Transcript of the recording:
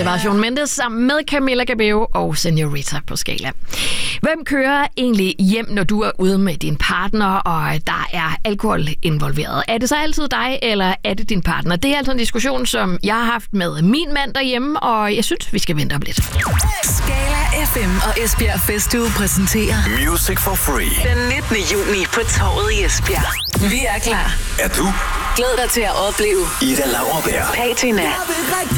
Generation Mendes sammen med Camila Cabello og Señorita på skala. Hvem kører egentlig hjem, når du er ude med din partner, og der er alkohol involveret? Er det så altid dig, eller er det din partner? Det er altså en diskussion, som jeg har haft med min mand derhjemme, og jeg synes, vi skal vente om lidt. Skala FM og Esbjerg Festuge præsenterer Music for Free. den 19. juni på Torvet i Esbjerg. Vi er klar. Er du? Glæd dig til at opleve Ida Lauerberg. Patina,